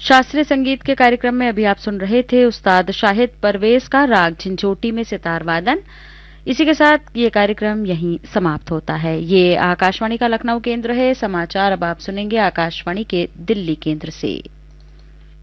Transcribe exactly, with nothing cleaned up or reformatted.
शास्त्रीय संगीत के कार्यक्रम में अभी आप सुन रहे थे उस्ताद शाहिद परवेज का राग झंझोटी में सितार वादन। इसी के साथ ये कार्यक्रम यहीं समाप्त होता है। ये आकाशवाणी का लखनऊ केंद्र है। समाचार अब आप सुनेंगे आकाशवाणी के दिल्ली केंद्र से।